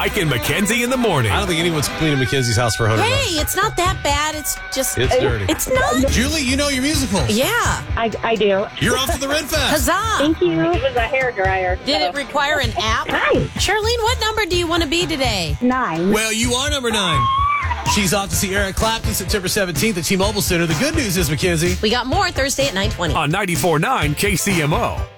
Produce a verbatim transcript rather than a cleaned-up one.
Mike and Mackenzie in the morning. I don't think anyone's cleaning Mackenzie's house for a hundred Hey, bucks. it's not that bad. It's just... It's dirty. It's not. Julie, you know your musicals. Yeah. I, I do. You're off to the Red Fest. Huzzah. Thank you. It was a hairdryer. Did it require an app? Hi. Charlene, what number do you want to be today? Nine. Well, you are number nine. She's off to see Eric Clapton September seventeenth at T-Mobile Center. The good news is, Mackenzie, We got more Thursday at nine twenty. On ninety-four point nine K C M O.